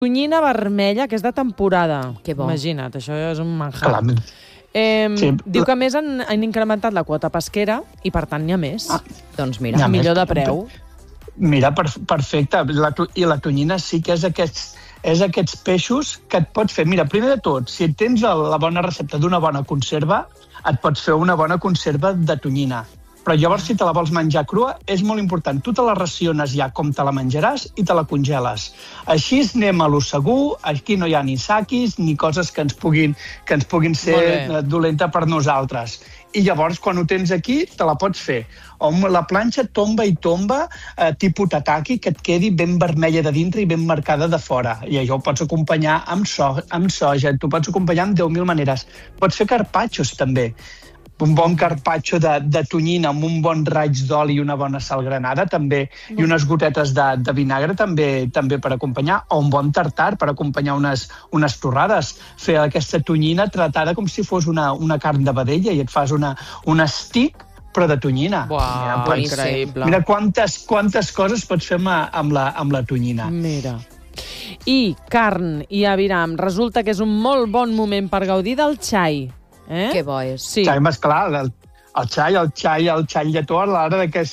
tonyina vermella, que és de temporada. Que bo. Imagina't, això és un manjar. Clar. Diu que a més han incrementat la quota pesquera i, per tant, n'hi ha més. Doncs mira, millor de preu. Mira, perfecte. I la tonyina sí que és aquests peixos que et pots fer. Mira, primer de tot, si tens la bona recepta d'una bona conserva, et pots fer una bona conserva de tonyina. Però llavors, si te la vols menjar crua, és molt important. Tu te la raciones ja com te la menjaràs i te la congeles. Així anem a lo segur, aquí no hi ha ni saquis ni coses que ens puguin ser dolentes per nosaltres. I llavors, quan ho tens aquí, te la pots fer. O amb la planxa tomba i tomba, tipus tataki, que et quedi ben vermella de dintre i ben marcada de fora. I això ho pots acompanyar amb soja, t'ho pots acompanyar amb 10.000 maneres. Pots fer carpaccios, també. Un bon carpaccio de tonyina amb un bon raig d'oli i una bona sal granada, també, i unes gotetes de vinagre, també per acompanyar, o un bon tartar per acompanyar unes torrades. Fer aquesta tonyina tratada com si fos una carn de vedella i et fas un stick, però de tonyina. Uau, increïble. Mira quantes coses pots fer amb la tonyina. Mira. I carn i aviram. Resulta que és un molt bon moment per gaudir del xai. Que bo és. Sí. Xai, esclar, el xai lletó a l'hora que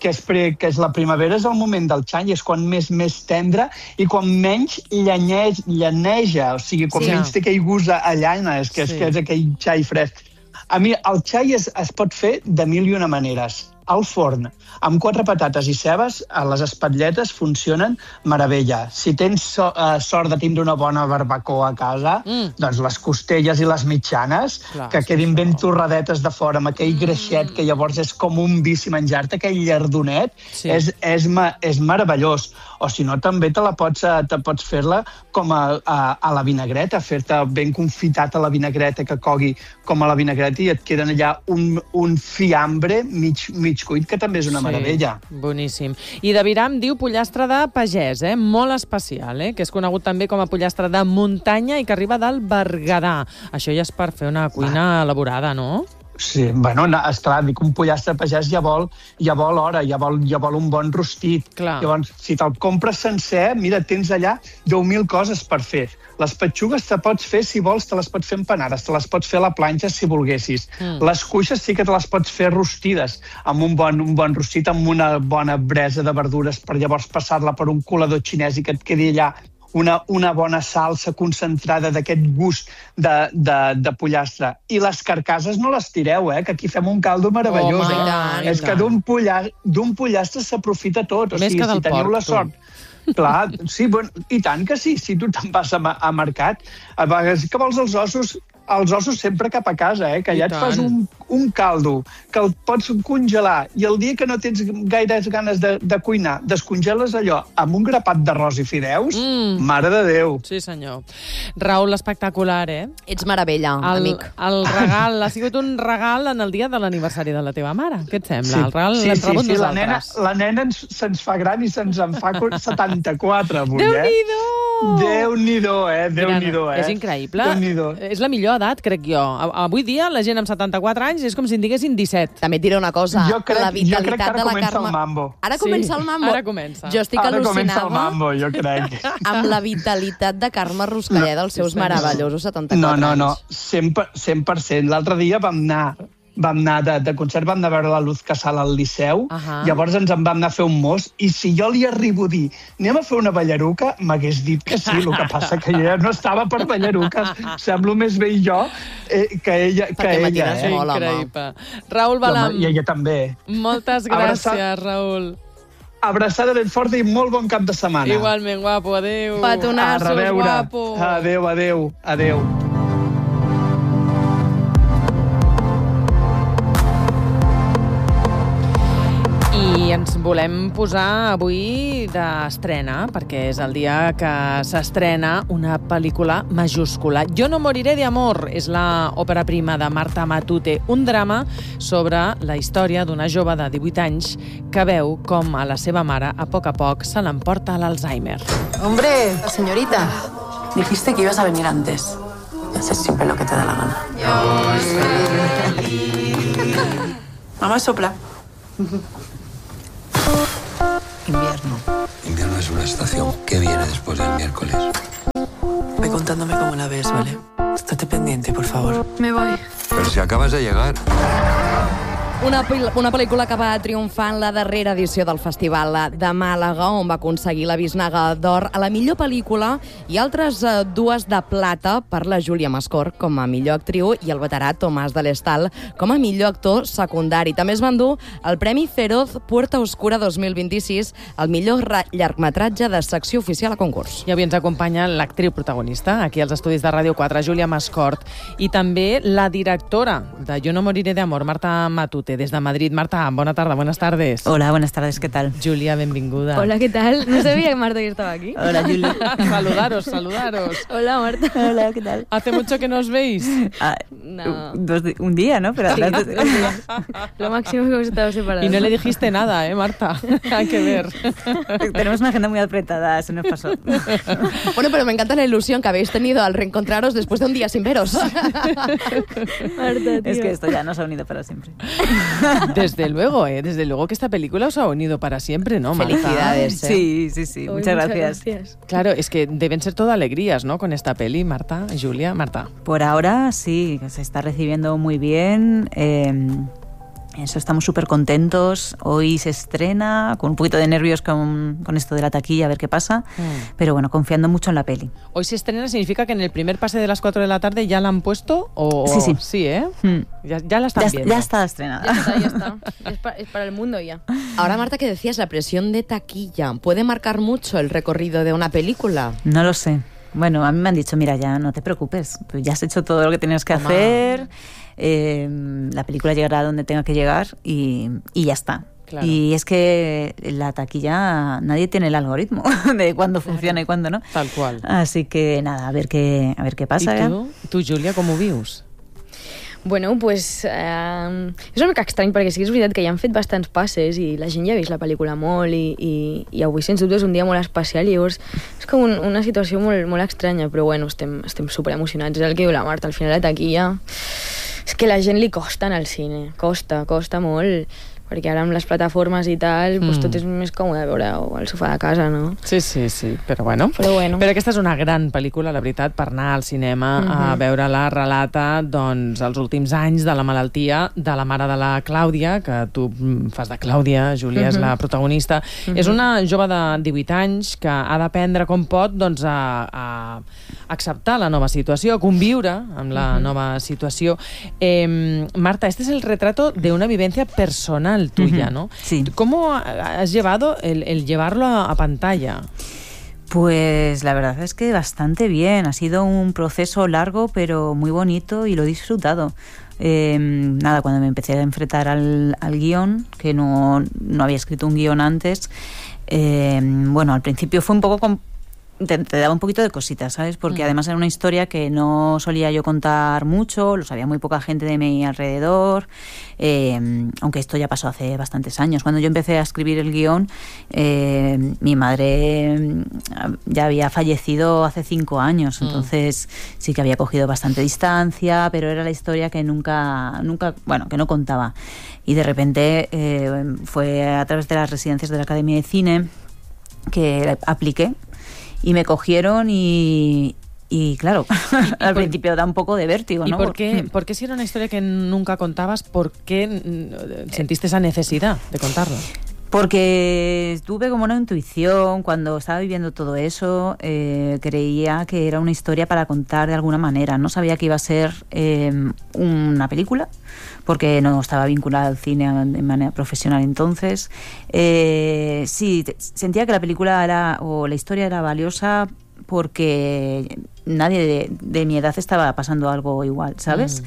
és la primavera, és el moment del xai, és quan més tendre i quan menys llaneja, o sigui, quan menys té aquell gust a llana, que és aquell xai fresc. A mi, el xai es pot fer de 1.001 maneres. Al forn, amb 4 patates i cebes, les espatlletes funcionen meravella. Si tens sort de tindre una bona barbacoa a casa, doncs les costelles i les mitjanes, que quedin ben torradetes de fora, amb aquell greixet, que llavors és com un vici menjar-te, aquell llardonet, és meravellós. O si no, també te pots fer-la com a la vinagreta, fer-te ben confitat a la vinagreta, que cogui com a la vinagreta i et queden allà un fiambre mig cuit, que també és una meravella. Boníssim. I d'aviram diu pollastre de pagès, molt especial, que és conegut també com a pollastre de muntanya i que arriba del Berguedà. Això ja és per fer una cuina elaborada, no? Sí, bueno, esclar, dic, un pollastre de pagès ja vol hora, ja vol un bon rostit. Llavors, si te'l compres sencer, mira, tens allà 10.000 coses per fer. Les petxugues te pots fer, si vols, te les pots fer empanades, te les pots fer a la planxa si volguessis. Les cuixes sí que te les pots fer rostides, amb un bon rostit, amb una bona bresa de verdures, per llavors passar-la per un colador xinès i que et quedi allà una bona salsa concentrada d'aquest gust de pollastre. I les carcasses no les tireu, que aquí fem un caldo meravellós. És que d'un pollastre s'aprofita tot. Més que del porc. Si teniu la sort. Clar, sí, i tant que sí. Si tu te'n vas a mercat, a vegades que vols els ossos sempre cap a casa, que allà et fas un caldo, que el pots congelar, i el dia que no tens gaires ganes de cuinar, descongeles allò amb un grapat d'arròs i fideus, mare de Déu. Sí, senyor. Raül, espectacular, Ets meravella, amic. El regal, ha sigut un regal en el dia de l'aniversari de la teva mare. Què et sembla? El regal l'hem rebut nosaltres. La nena se'ns fa gran i se'ns en fa 74 avui, Déu-n'hi-do! Déu-n'hi-do, Déu-n'hi-do, És increïble. És la millor edat, crec jo. Avui dia, la gent amb 74 anys és com si en diguessin 17. També et diré una cosa. Jo crec que ara comença el mambo. Ara comença el mambo? Ara comença. Jo estic al·lucinada. Ara comença el mambo, jo crec. Amb la vitalitat de Carme Ruscalleda, els seus meravellosos 74 anys. No, 100%. L'altre dia vam anar de concert, vam anar a veure la Luz Casal al Liceu, llavors ens en vam anar a fer un mos, i si jo li arribo a dir anem a fer una ballaruca, m'hagués dit que sí, el que passa que ella no estava per ballaruques, semblo més bé jo que ella. Perquè m'atires molt, increïble. Raül Balam. I ella també. Moltes gràcies, Raül. Abraçada ben forta i molt bon cap de setmana. Igualment, guapo, adéu. Petonassos, guapo. Adéu. I ens volem posar avui d'estrena, perquè és el dia que s'estrena una pel·lícula majúscula. Jo no moriré de amor és l'òpera prima de Marta Matute, un drama sobre la història d'una jove de 18 anys que veu com a la seva mare a poc se l'emporta l'Alzheimer. Hombre, señorita, dijiste que ibas a venir antes. Haces siempre lo que te da la gana. Mamá, sopla. Invierno. Invierno es una estación que viene después del miércoles. Ve contándome cómo la ves, ¿vale? Estate pendiente, por favor. Me voy. Pero si acabas de llegar... Una pel·lícula que va triomfar en la darrera edició del Festival de Màlaga, on va aconseguir la Bisnaga d'Or a la millor pel·lícula i altres dues de plata per la Júlia Mascor com a millor actriu i el veterà Tomàs de l'Estal com a millor actor secundari. També es van dur el Premi Feroz Puerta Oscura 2026 al millor llargmetratge de secció oficial a concurs. I avui ens acompanya l'actriu protagonista, aquí als estudis de Ràdio 4, Júlia Mascort, i també la directora de Jo no moriré de amor, Marta Matute, des de Madrid. Marta, bona tarda, buenas tardes. Hola, buenas tardes, ¿qué tal? Julia, benvinguda. Hola, ¿qué tal? No sabía que Marta ya estaba aquí. Hola, Julia. Saludaros. Hola, Marta. Hola, ¿qué tal? ¿Hace mucho que nos veis? No. Un día, ¿no? Pero Sí, lo máximo que hemos estado separados. Y no le dijiste nada, Marta? Hay que ver. Tenemos una agenda muy apretada, se nos pasó. Bueno, pero me encanta la ilusión que habéis tenido al reencontraros después de un día sin veros. Marta, tío. Es que esto ya nos ha unido para siempre. Desde luego que esta película os ha unido para siempre, ¿no, Marta? Felicidades. Sí, Uy, muchas gracias. Claro, es que deben ser todo alegrías, ¿no? Con esta peli, Marta, Julia, Marta. Por ahora sí, se está recibiendo muy bien. Eso, estamos súper contentos. Hoy se estrena, con un poquito de nervios con esto de la taquilla, a ver qué pasa. Pero bueno, confiando mucho en la peli. Hoy se estrena, ¿significa que en el primer pase de las 4 de la tarde ya la han puesto? ¿O... Sí. Sí, ¿eh? Ya la están viendo. Ya está estrenada. Ya está. Es para el mundo ya. Ahora, Marta, que decías, la presión de taquilla, ¿puede marcar mucho el recorrido de una película? No lo sé. Bueno, a mí me han dicho, mira, ya no te preocupes, tú ya has hecho todo lo que tenías que hacer, la película llegará a donde tenga que llegar y ya está. Claro. Y es que la taquilla, nadie tiene el algoritmo de cuándo funciona y cuándo no. Tal cual. Así que nada, a ver qué pasa. I tu, Júlia, com ho vius? Bueno, pues, és una mica estrany perquè sí que és veritat que ja han fet bastants passes i la gent ja ha vist la pel·lícula molt i avui sens dubte és un dia molt especial i llavors és com una situació molt estranya, però bueno, estem superemocionats, és el que diu la Marta, al final la taquilla és que la gent li costa anar al cine, costa molt, perquè ara amb les plataformes i tal, doncs tot és més còmode veure-ho al sofà de casa, no? Sí, però bueno. Però aquesta és una gran pel·lícula, la veritat, per anar al cinema a veure-la, relata doncs els últims anys de la malaltia de la mare de la Clàudia, que tu fas de Clàudia, Júlia és la protagonista. És una jove de 18 anys que ha d'aprendre com pot doncs, a acceptar la nova situació, a conviure amb la nova situació. Marta, este es el retrato de una vivencia personal tuya, ¿no? Sí. ¿Cómo has llevado el llevarlo a pantalla? Pues la verdad es que bastante bien. Ha sido un proceso largo, pero muy bonito y lo he disfrutado. Cuando me empecé a enfrentar al guión, que no había escrito un guión antes, al principio fue un poco te daba un poquito de cositas, ¿sabes? Porque además era una historia que no solía yo contar mucho, lo sabía muy poca gente de mi alrededor, aunque esto ya pasó hace bastantes años. Cuando yo empecé a escribir el guión, mi madre ya había fallecido hace 5 años, entonces sí que había cogido bastante distancia, pero era la historia que nunca, que no contaba. Y de repente fue a través de las residencias de la Academia de Cine que apliqué. Y me cogieron y claro, al principio da un poco de vértigo, ¿no? ¿Y por qué si era una historia que nunca contabas, por qué sentiste esa necesidad de contarla? Porque tuve como una intuición cuando estaba viviendo todo eso, creía que era una historia para contar de alguna manera. No sabía que iba a ser una película, porque no estaba vinculada al cine de manera profesional entonces. Sí, sentía que la película o la historia era valiosa porque nadie de mi edad estaba pasando algo igual, ¿sabes?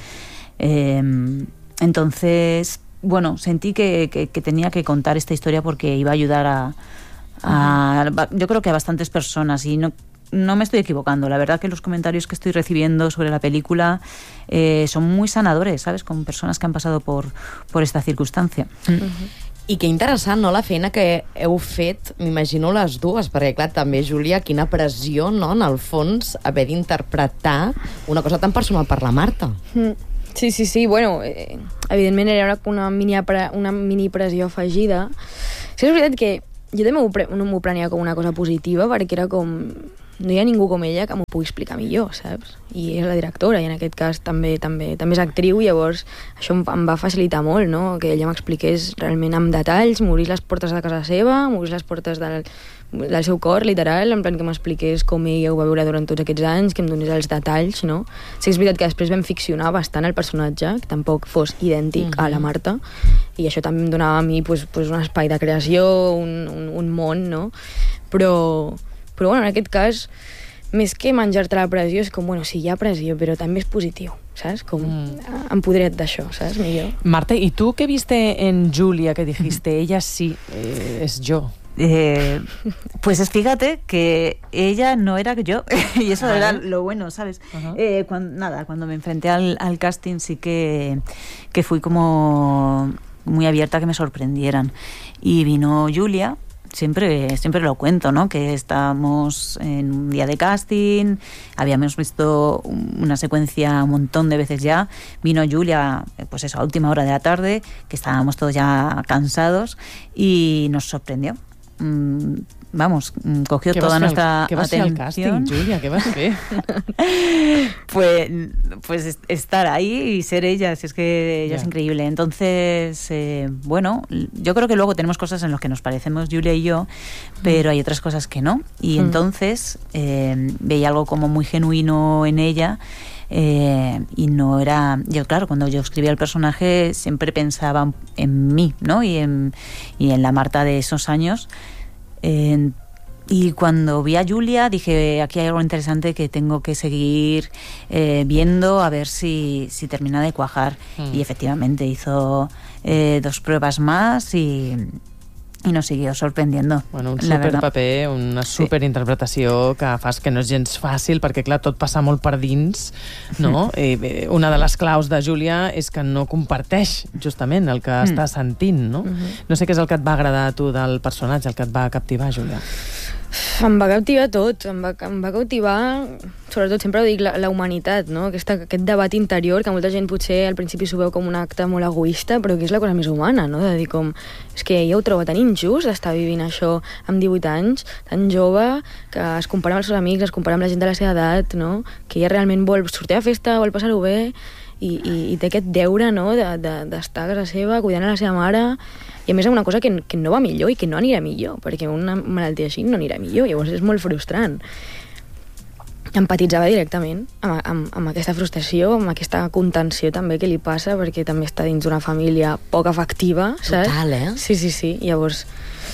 Entonces, bueno, sentí que tenía que contar esta historia porque iba a ayudar yo creo que a bastantes personas, y no me estoy equivocando. La verdad que los comentarios que estoy recibiendo sobre la película son muy sanadores, ¿sabes? Con personas que han pasado por esta circunstancia. I que interessant, no?, la feina que heu fet, m'imagino les dues, perquè, clar, també, Júlia, quina pressió, no?, en el fons, haver d'interpretar una cosa tan personal per la Marta. Sí, bueno, evidentment era una mini pressió afegida. Sí, és veritat que jo també m'ho prenia com una cosa positiva, perquè era com... No hi ha ningú com ella que m'ho pugui explicar millor, saps? I és la directora, i en aquest cas també és actriu, llavors això em va facilitar molt, no? Que ella m'expliqués realment amb detalls, m'obrís les portes de casa seva, m'obrís les portes del seu cor, literal, en plan que m'expliqués com ella ho va veure durant tots aquests anys, que em donés els detalls, no? Sí, és veritat que després vam ficcionar bastant el personatge, que tampoc fos idèntic a la Marta, i això també em donava a mi pues, un espai de creació, un món, no? Però bueno, en aquest cas, més que menjar-te la pressió, és com, bueno, sí, hi ha pressió, però també és positiu, saps? Com empodera't d'això, saps? Millor. Marta, ¿y tú qué viste en Julia que dijiste, ella sí es yo? Pues fíjate que ella no era yo y eso era lo bueno, ¿sabes? Cuando me enfrenté al casting sí que fui como muy abierta a que me sorprendieran, y vino Julia. Siempre lo cuento, ¿no? Que estábamos en un día de casting, habíamos visto una secuencia un montón de veces ya, vino Julia, pues eso, a última hora de la tarde, que estábamos todos ya cansados, y nos sorprendió. Vamos, cogió toda nuestra atención. ¿Qué vas a hacer al casting, Julia? ¿Qué vas a hacer? pues estar ahí y ser ella, si es que ella es increíble. Entonces, bueno, yo creo que luego tenemos cosas en las que nos parecemos Julia y yo, pero hay otras cosas que no. Y entonces veía algo como muy genuino en ella. Y no era... Yo, claro, cuando yo escribía el personaje siempre pensaba en mí, ¿no? Y en la Marta de esos años. Y cuando vi a Julia dije, aquí hay algo interesante que tengo que seguir viendo, a ver si termina de cuajar. Y efectivamente hizo 2 pruebas más y nos siguió sorprendiendo. Bueno, un superpaper, una superinterpretació que fas que no és gens fàcil, perquè clar, tot passa molt per dins, no? Una de les claus de Júlia és que no comparteix justament el que està sentint, no? No sé què és el que et va agradar a tu del personatge, el que et va captivar, Júlia. Em va captivar tot, em va cautivar, sobretot sempre ho dic, la humanitat, no? Aquest debat interior, que molta gent potser al principi s'ho veu com un acte molt egoista, però que és la cosa més humana, no? De dir com, és que ella ho troba tan injust d'estar vivint això amb 18 anys, tan jove, que es compara amb els seus amics, es compara amb la gent de la seva edat, no? Que ella realment vol sortir a festa, vol passar-ho bé, i té aquest deure, no? D'estar a casa seva, cuidant a la seva mare. I a més és una cosa que no va millor i que no anirà millor, perquè una malaltia així no anirà millor, llavors és molt frustrant. Empatitzava directament amb aquesta frustració, amb aquesta contenció també que li passa, perquè també està dins d'una família poc afectiva, saps? Total, Sí. Llavors,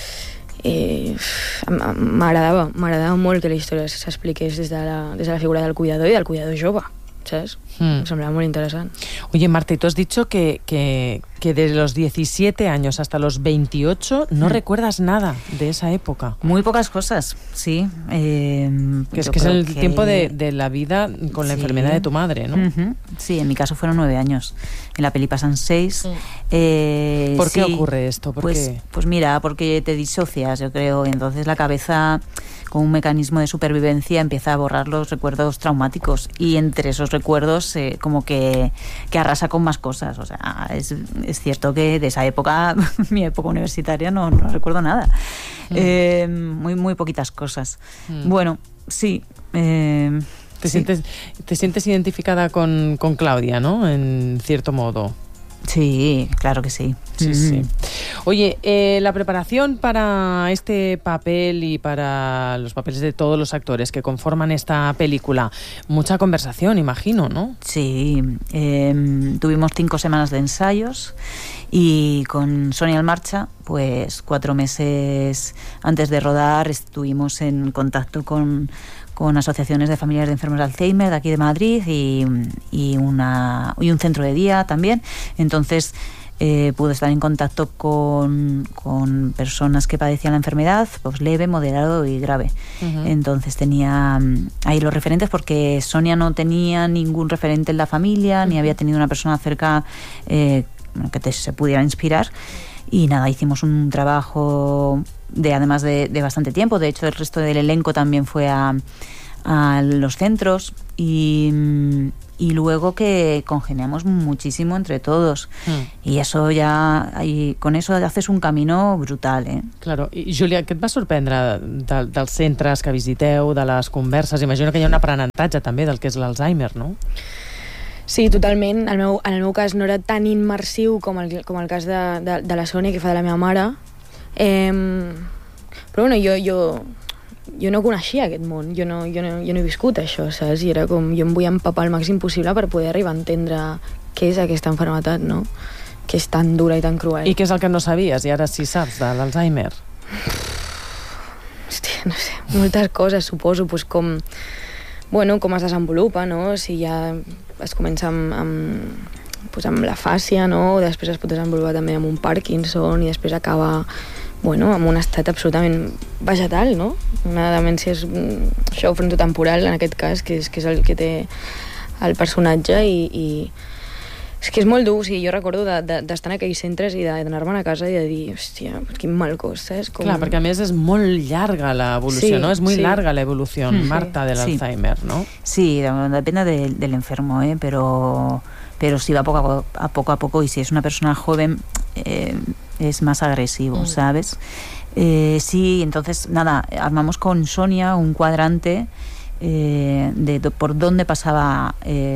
m'agradava molt que la història s'expliqués des de la figura del cuidador i del cuidador jove, ¿sabes? Me semblaba muy interesante. Oye, Marta, y tú has dicho que de los 17 años hasta los 28 no recuerdas nada de esa época. Muy pocas cosas, sí. Que es el tiempo de la vida con la enfermedad de tu madre, ¿no? Sí, en mi caso fueron 9 años. En la peli pasan 6. ¿Por qué ocurre esto? Pues mira, porque te disocias, yo creo. Entonces la cabeza, con un mecanismo de supervivencia, empieza a borrar los recuerdos traumáticos, y entre esos recuerdos como que arrasa con más cosas. O sea, es cierto que de esa época, mi época universitaria, no recuerdo nada. Muy poquitas cosas. Bueno, sí. Te sientes identificada con Claudia, ¿no? En cierto modo. Sí, claro que sí. Sí. Oye, la preparación para este papel y para los papeles de todos los actores que conforman esta película, mucha conversación, imagino, ¿no? Sí, tuvimos 5 semanas de ensayos, y con Sonia Almarcha, pues 4 meses antes de rodar estuvimos en contacto con asociaciones de familiares de enfermos de Alzheimer de aquí de Madrid y un centro de día también. Entonces pude estar en contacto con personas que padecían la enfermedad, pues leve, moderado y grave. Entonces tenía ahí los referentes, porque Sonia no tenía ningún referente en la familia, ni había tenido una persona cerca que se pudiera inspirar. Y nada, hicimos un trabajo además de bastante tiempo. De hecho, el resto del elenco también fue a los centros, y y luego que congeniamos muchísimo entre todos. I això ja, con eso haces un camino brutal, eh? Claro. I Júlia, què et va sorprendre dels centres que visiteu, de les converses? Imagino que hi ha un aprenentatge també del que és l'Alzheimer, no? Sí, totalment. En el meu cas no era tan immersiu com el cas de la Sònia, que fa de la meva mare. Però bueno, jo no coneixia aquest món, jo no he viscut això, saps? I era com, jo em vull empapar el màxim possible per poder arribar a entendre què és aquesta malaltia, no? Que és tan dura i tan cruel. I què és el que no sabies i ara sí saps de l'Alzheimer? Hòstia, no sé, moltes coses, suposo, pues com es desenvolupa, no? Si ja es comença amb la fàcia, no? Després es pot desenvolupar també amb un Parkinson i després acaba amb un estat absolutament vegetal, no? Una demència això frontotemporal, en aquest cas, que és el que té el personatge i és que és molt dur. O sigui, jo recordo d'estar en aquells centres i d'anar-me'n a casa i de dir, hòstia, quin mal cos, saps? Clar, perquè a més és molt llarga l'evolució, ¿no? Es muy larga la evolución, Marta, del Alzheimer, ¿no? Sí, depende del enfermo, pero sí va poco a poco, y si es una persona joven es más agresivo, ¿sabes? Sí, entonces, nada, armamos con Sonia un cuadrante de por dónde pasaba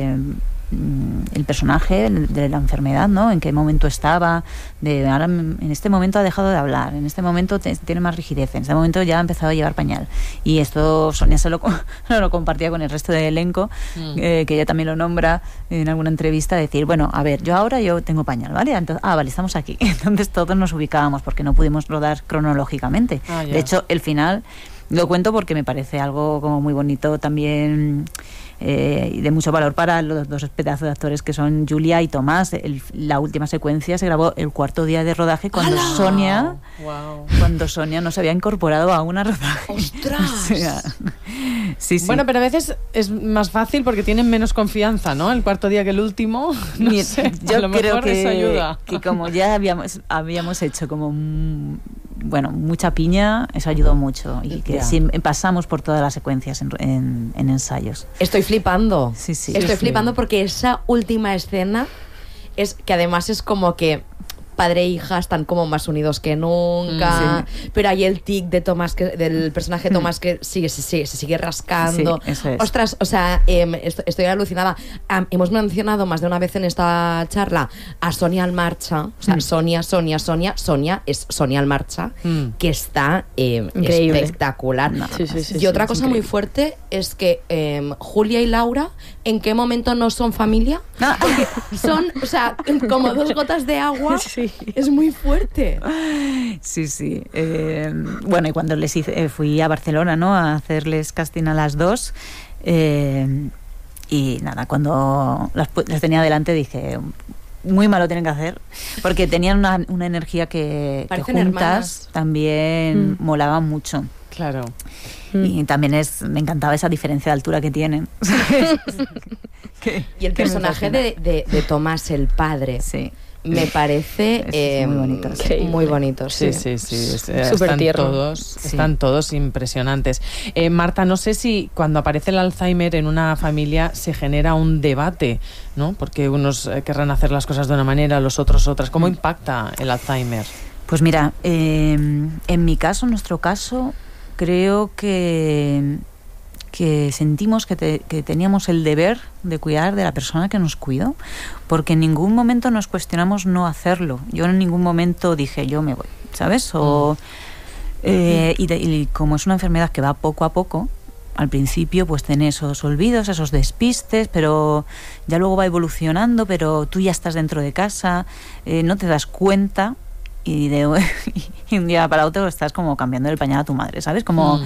el personaje de la enfermedad, ¿no? En qué momento estaba, ahora en este momento ha dejado de hablar, en este momento tiene más rigidez, en este momento ya ha empezado a llevar pañal. Y esto Sonia se lo compartía con el resto del elenco, que ella también lo nombra en alguna entrevista, decir, bueno, a ver, yo tengo pañal, ¿vale? Entonces, vale, estamos aquí. Entonces todos nos ubicábamos porque no pudimos rodar cronológicamente. De hecho, el final lo cuento porque me parece algo como muy bonito también, y de mucho valor para los dos pedazos de actores que son Julia y Tomás. La última secuencia se grabó el cuarto día de rodaje cuando Sonia no se había incorporado a una rodaje. ¡Ostras! O sea, sí. Bueno, pero a veces es más fácil porque tienen menos confianza, ¿no? El cuarto día que el último. No sé, yo a lo creo mejor eso ayuda. que como ya habíamos hecho como mucha piña, eso ayudó mucho, y que pasamos por todas las secuencias en ensayos. Estoy flipando. Sí. Estoy flipando porque esa última escena es que además es como que padre e hija están como más unidos que nunca, pero hay el tic de Tomás, del personaje Tomás, que se sigue rascando. Sí, eso es. Ostras, o sea, estoy alucinada. Hemos mencionado más de una vez en esta charla a Sonia Almarcha, o sea, Sonia es Sonia Almarcha, que está espectacular. Y otra cosa muy fuerte es que Julia y Laura, ¿en qué momento no son familia? Porque son, o sea, como dos gotas de agua. Es muy fuerte. Sí. Bueno, y cuando fui a Barcelona, ¿no?, a hacerles casting a las dos, y nada, cuando las tenía delante dije, muy malo tienen que hacer, porque tenían una energía que juntas hermanas. También molaban mucho. Claro. Y también me encantaba esa diferencia de altura que tienen. Y el personaje de Tomás, el padre. Sí. Me parece muy bonito. Muy bonito. Sí. Están todos impresionantes. Marta, no sé si cuando aparece el Alzheimer en una familia se genera un debate, ¿no? Porque unos querrán hacer las cosas de una manera, los otros otras. ¿Cómo impacta el Alzheimer? Pues mira, en nuestro caso, creo que sentimos que teníamos el deber de cuidar de la persona que nos cuidó, porque en ningún momento nos cuestionamos no hacerlo. Yo en ningún momento dije, yo me voy, ¿sabes? Y como es una enfermedad que va poco a poco, al principio pues tenés esos olvidos, esos despistes, pero ya luego va evolucionando, pero tú ya estás dentro de casa, no te das cuenta, y un día para otro estás como cambiando el pañal a tu madre, ¿sabes? Como...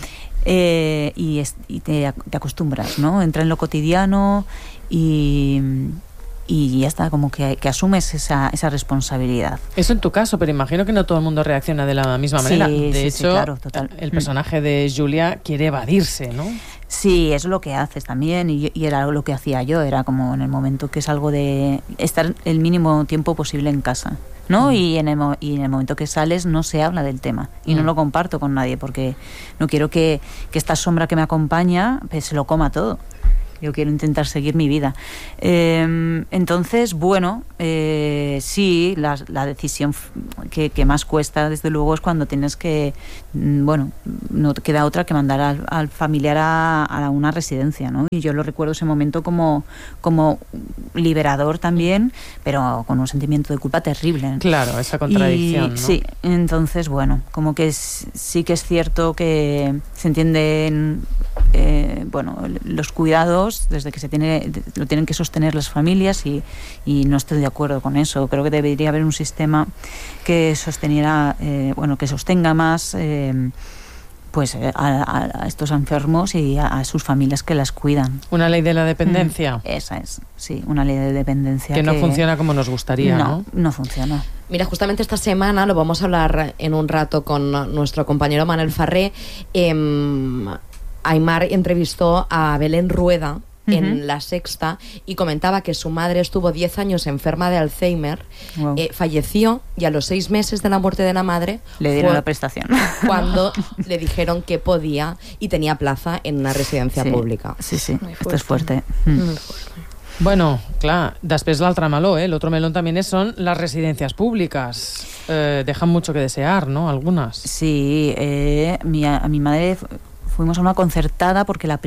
y te acostumbras, ¿no? Entra en lo cotidiano y ya está, como que asumes esa responsabilidad. Eso en tu caso, pero imagino que no todo el mundo reacciona de la misma manera. De hecho, claro, total. El personaje de Julia quiere evadirse, ¿no? Sí, eso es lo que haces también, y era lo que hacía yo, era como en el momento que salgo de estar el mínimo tiempo posible en casa, ¿no? Y en el momento que sales no se habla del tema, y no lo comparto con nadie, porque no quiero que esta sombra que me acompaña pues se lo coma todo. yo quiero intentar seguir mi vida. Entonces, bueno, sí, la decisión que más cuesta, desde luego, es cuando tienes que, bueno, no te queda otra que mandar al familiar a una residencia, ¿no? Y yo lo recuerdo ese momento como liberador también, pero con un sentimiento de culpa terrible. Claro, esa contradicción, ¿no? Sí, entonces, bueno, como que sí que es cierto que se entienden los cuidados desde que lo tienen que sostener las familias, y no estoy de acuerdo con eso. Creo que debería haber un sistema que sostenga más a estos enfermos y a sus familias que las cuidan. Una ley de la dependencia. Esa es, sí, una ley de dependencia que no funciona como nos gustaría, ¿no? No funciona. Mira, justamente esta semana lo vamos a hablar en un rato con nuestro compañero Manel Farré. Aimar entrevistó a Belén Rueda en La Sexta y comentaba que su madre estuvo 10 años enferma de Alzheimer, falleció, y a los 6 meses de la muerte de la madre le dieron la prestación cuando le dijeron que podía y tenía plaza en una residencia pública. Sí, esto es fuerte. Muy fuerte. Bueno, clar, després l'altre meló, el otro melón también son las residencias públicas. Dejan mucho que desear, ¿no? Algunas. Sí, a mi madre fuimos a una concertada porque la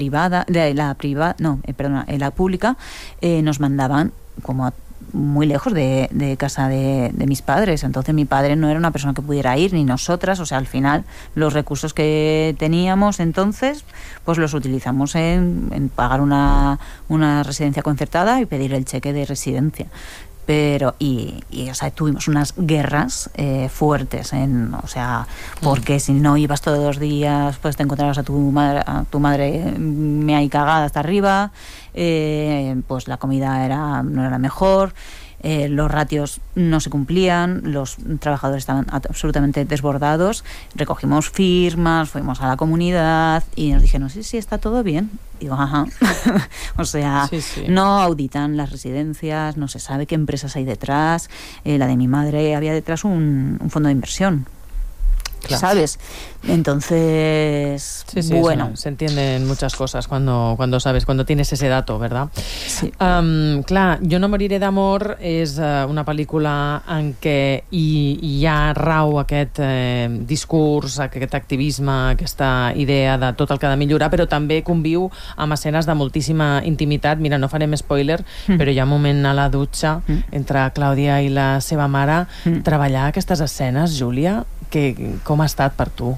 pública nos mandaban como muy lejos de casa de mis padres. Entonces mi padre no era una persona que pudiera ir, ni nosotras. O sea, al final los recursos que teníamos entonces pues los utilizamos en pagar una residencia concertada y pedir el cheque de residencia. Pero o sea, tuvimos unas guerras fuertes, porque si no ibas todos los días pues te encontrabas a tu madre me hay cagada hasta arriba, pues la comida no era mejor, los ratios no se cumplían, los trabajadores estaban absolutamente desbordados. Recogimos firmas, fuimos a la comunidad y nos dijeron, sí, está todo bien. Digo, ajá. O sea, sí. No auditan las residencias, no se sabe qué empresas hay detrás. La de mi madre había detrás un fondo de inversión. Claro. ¿Sabes? Entonces, sí, bueno, se entienden muchas cosas cuando sabes, cuando tienes ese dato, ¿verdad? Sí. Clar, Jo no moriré d'amor és una pel·lícula en què hi ha rau aquest discurs, aquest activisme, aquesta idea de tot el que ha de millorar, però també conviu amb escenes de moltíssima intimitat. Mira, no farem spoiler, però hi ha un moment a la dutxa entre Clàudia i la seva mare. Treballar aquestes escenes, Júlia, com ha estat per tu?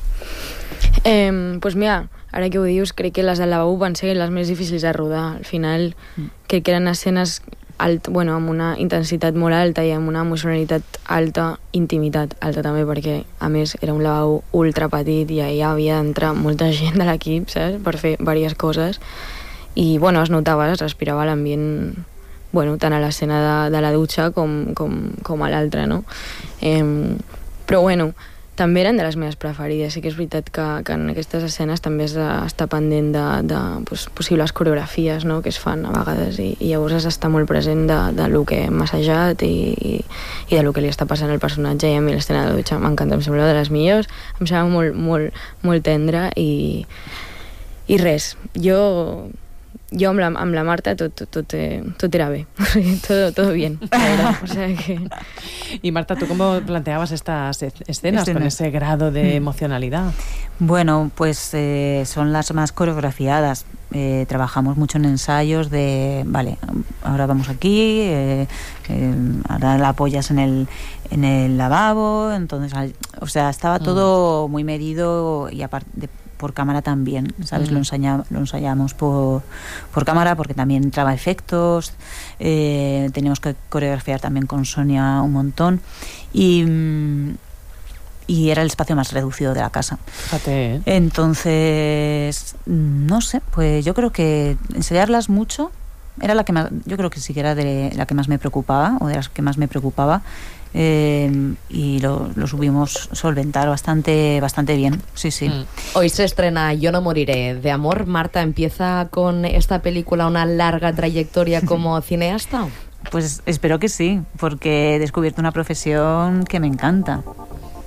Pues mira, ara que ho dius, crec que les del lavabo van ser les més difícils de rodar. Al final, crec que eren escenes amb una intensitat molt alta i amb una emocionalitat alta, intimitat alta també, perquè a més era un lavabo ultra petit i allà havia d'entrar molta gent de l'equip, saps? Per fer diverses coses. I bueno, es notava, es respirava l'ambient, tant a l'escena de la dutxa com a l'altra, no? Però també eren de les meves preferides. Sí que és veritat que en aquestes escenes també has d'estar pendent de possibles coreografies, no?, que es fan a vegades, i llavors has d'estar molt present de lo que hem assajat i de lo que li està passant al personatge. I a mi l'escena de la dutxa m'encanta, em sembla de les millors, em sembla molt, molt, molt tendra i res, jo amb la Marta tot era bé, todo bien, la verdad. O sea que... Y Marta, ¿tú cómo planteabas estas escenas con ese grado de emocionalidad? Bueno, pues son las más coreografiadas. Trabajamos mucho en ensayos de, vale, ahora vamos aquí, ahora la apoyas en el lavabo, entonces, o sea, estaba todo muy medido, y aparte por cámara también, ¿sabes? Lo ensayamos por cámara, porque también entraba efectos, teníamos que coreografiar también con Sonia un montón, y era el espacio más reducido de la casa. Fíjate, ¿eh? Entonces, no sé, pues yo creo que ensayarlas mucho era la que más, yo creo que sí que era de la que más me preocupaba, o de las que más me preocupaba. Y lo supimos solventar bastante bien, sí. Hoy se estrena Yo no moriré de amor. Marta, ¿empieza con esta película una larga trayectoria como cineasta? Pues espero que sí, porque he descubierto una profesión que me encanta.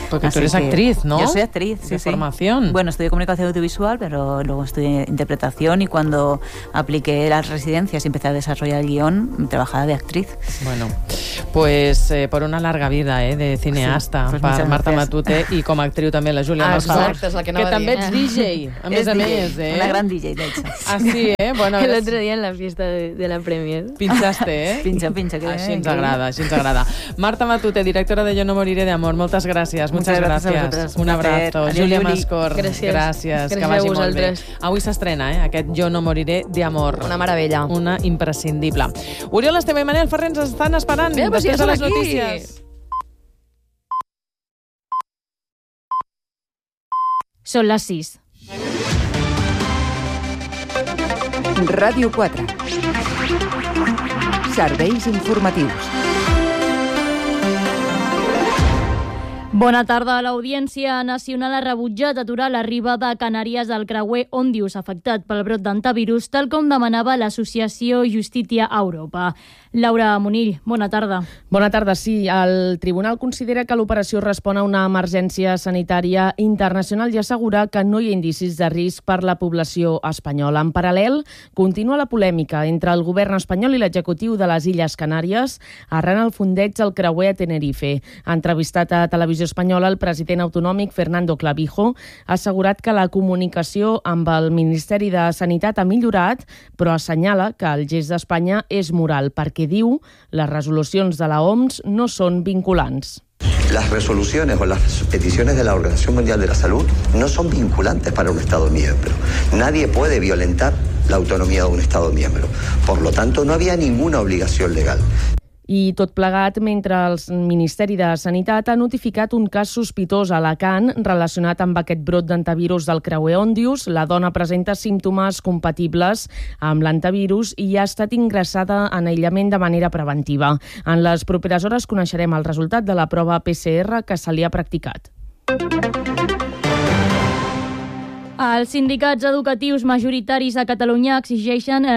Porque tú eres actriz, ¿no? Yo soy actriz, sí, de formación. Bueno, estudié comunicación audiovisual, pero luego estudié interpretación y cuando apliqué las residencias y empecé a desarrollar el guión, trabajaba de actriz. Bueno, pues por una larga vida de cineasta, sí, pues per Marta Matute, i com a actriu també la Júlia Mascort, exacte, és el que que anava a també dir. ets DJ, a més a més. Una gran DJ, de hecho. Ah, sí, Bueno, El otro día en la fiesta de la Premier. pinchaste, Pincha, que Així ens agrada, així ens agrada. Marta Matute, directora de Yo no moriré de amor, moltes gràcies, muchas gracias a gracias. vosotras. Un abrazo. Adiós, Júlia Juli. Mascort, Gràcies. gràcies, que Gràcies a vagi molt bé. vosaltres. Avui s'estrena, aquest Yo no moriré de amor. Una meravella. Una imprescindible. Oriol Esteve i Manel Ferrer ens estan esperant Mira, pues després ja de són les aquí. notícies. Són les 6. Ràdio 4. Serveis informatius. Bona tarda. L'Audiència Nacional ha rebutjat aturar l'arribada a Canàries del creuer Òndius afectat pel brot d'antivirus, tal com demanava l'associació Justícia Europa. Laura Monill, bona tarda. Bona tarda, sí. El tribunal considera que l'operació respon a una emergència sanitària internacional i assegura que no hi ha indicis de risc per la població espanyola. En paral·lel, continua la polèmica entre el govern espanyol i l'executiu de les Illes Canàries arran el fondeig del creuer a Tenerife. Entrevistat a Televisió Espanyola, el president autonòmic Fernando Clavijo ha assegurat que la comunicació amb el Ministeri de Sanitat ha millorat, però assenyala que el gest d'Espanya és moral, perquè diu les resolucions de la OMS no són vinculants. Las resoluciones o las peticiones de la Organización Mundial de la Salud no son vinculantes para un Estado miembro. Nadie puede violentar la autonomía de un Estado miembro. Por lo tanto, no había ninguna obligación legal. I tot plegat mentre el Ministeri de Sanitat ha notificat un cas sospitós a Alacant relacionat amb aquest brot d'antivirus del creuer Òndius. La dona presenta símptomes compatibles amb l'antivirus i ha estat ingressada en aïllament de manera preventiva. En les properes hores coneixerem el resultat de la prova PCR que se li ha practicat. Els sindicats educatius majoritaris a Catalunya exigeixen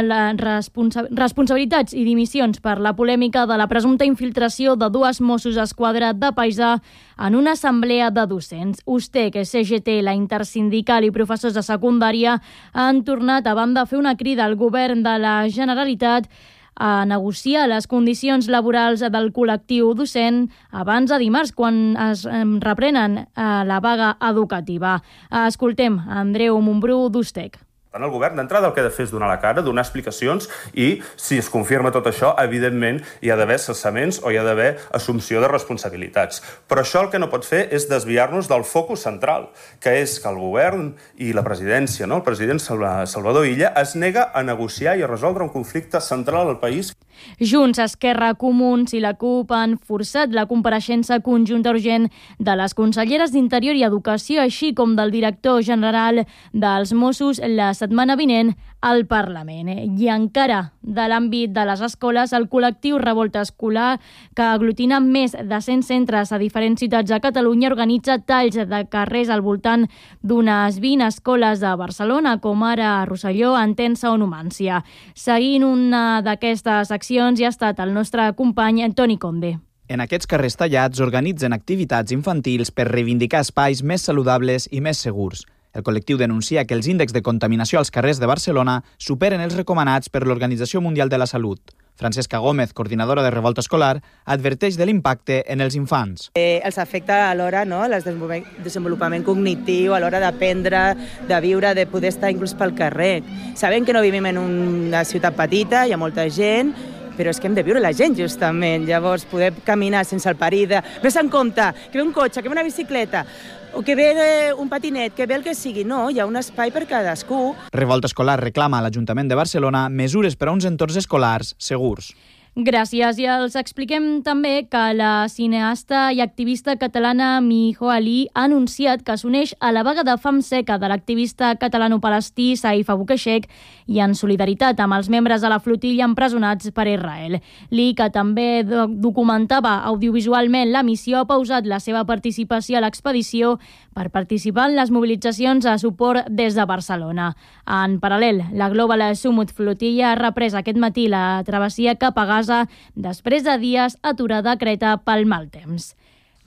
responsabilitats i dimissions per la polèmica de la presumpta infiltració de 2 Mossos d'Esquadra de paisà en una assemblea de docents. USTEC, CGT, la Intersindical i professors de secundària han tornat a banda a fer una crida al govern de la Generalitat a negociar les condicions laborals del col·lectiu docent abans de dimarts, quan es reprenen la vaga educativa. Escoltem Andreu Montbrú d'USTEC. Tant el govern d'entrada el que ha de fer és donar la cara, donar explicacions i, si es confirma tot això, evidentment hi ha d'haver cessaments o hi ha d'haver assumpció de responsabilitats. Però això el que no pot fer és desviar-nos del focus central, que és que el govern i la presidència, el president Salvador Illa, es nega a negociar i a resoldre un conflicte central al país. Junts, Esquerra, Comuns i la CUP han forçat la compareixença conjunta urgent de les conselleres d'Interior i Educació, així com del director general dels Mossos la setmana vinent al Parlament. I encara de l'àmbit de les escoles, el col·lectiu Revolta Escolar, que aglutina més de 100 centres a diferents ciutats de Catalunya, organitza talls de carrers al voltant d'unes 20 escoles de Barcelona, com ara Rosselló, Entença o Numància. Seguint una d'aquestes accions hi ha estat el nostre company Toni Conde. En aquests carrers tallats organitzen activitats infantils per reivindicar espais més saludables i més segurs. El col·lectiu denuncia que els índexs de contaminació als carrers de Barcelona superen els recomanats per l'Organització Mundial de la Salut. Francesca Gómez, coordinadora de Revolta Escolar, adverteix de l'impacte en els infants. Els afecta a l'hora, el desenvolupament cognitiu, a l'hora d'aprendre, de viure, de poder estar inclús pel carrer. Sabem que no vivim en una ciutat petita, hi ha molta gent, però és que hem de viure la gent, justament. Llavors, poder caminar sense el perill de... Ves en compte, que ve un cotxe, que ve una bicicleta, o que ve un patinet, que ve el que sigui. No, hi ha un espai per cadascú. Revolta Escolar reclama a l'Ajuntament de Barcelona mesures per a uns entorns escolars segurs. Gràcies. I els expliquem també que la cineasta i activista catalana Miho Ali ha anunciat que s'uneix a la vaga de fam seca de l'activista catalano-palestí Saif Abukeshek i en solidaritat amb els membres de la flotilla empresonats per Israel. Li, que també documentava audiovisualment la missió, ha pausat la seva participació a l'expedició per participar en les mobilitzacions a suport des de Barcelona. En paral·lel, la Global Summit Flotilla ha reprès aquest matí la travessia cap a Gaza després de dies aturada a Creta pel mal temps.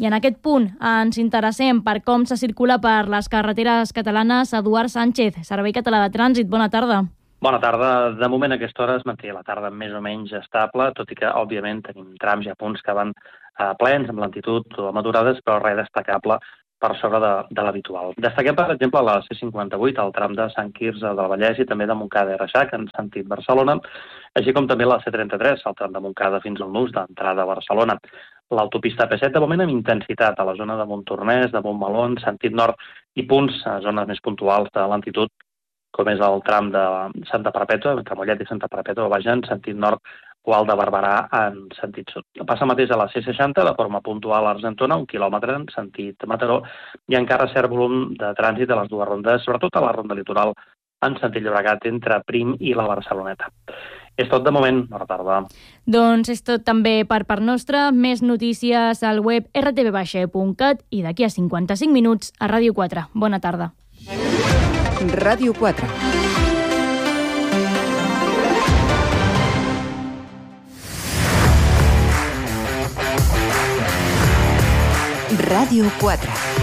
I en aquest punt ens interessem per com se circula per les carreteres catalanes. Eduard Sánchez, Servei Català de Trànsit, bona tarda. Bona tarda. De moment a aquesta hora es manté la tarda més o menys estable, tot i que, òbviament, tenim trams i punts que van plens, amb lentitud o amb aturades, però res destacable per sobre de l'habitual. Destaquem, per exemple, la C58, el tram de Sant Quirze del Vallès i també de Montcada i Reixac, en sentit Barcelona, així com també la C33, el tram de Montcada fins al Nus, d'entrada a Barcelona. L'autopista P7, de moment, amb intensitat a la zona de Montornès, de Montmeló, en sentit nord, i punts a zones més puntuals de lentitud, com és el tram de Santa Perpètua, entre Mollet i Santa Perpètua, vaja, en sentit nord, o el de Barberà en sentit sud. Passa mateix a la C60 de forma puntual a Argentona, 1 quilòmetre en sentit Mataró, i encara cert volum de trànsit a les dues rondes, sobretot a la ronda litoral en sentit Llobregat entre Prim i la Barceloneta. És tot de moment, bona tarda. Doncs és tot també per part nostra. Més notícies al web rtv.cat i d'aquí a 55 minuts a Ràdio 4. Bona tarda. Ràdio 4. Ràdio 4.